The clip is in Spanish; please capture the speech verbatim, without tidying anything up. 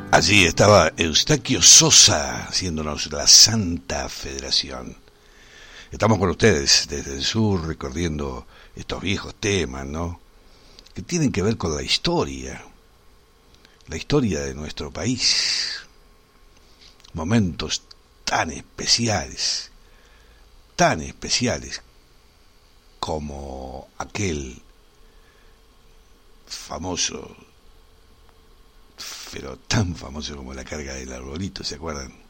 Allí estaba Eustaquio Sosa haciéndonos la Santa Federación. Estamos con ustedes desde el sur recorriendo estos viejos temas, ¿no? Que tienen que ver con la historia, la historia de nuestro país. Momentos tan especiales, tan especiales como aquel famoso, pero tan famoso como la carga del arbolito, ¿se acuerdan?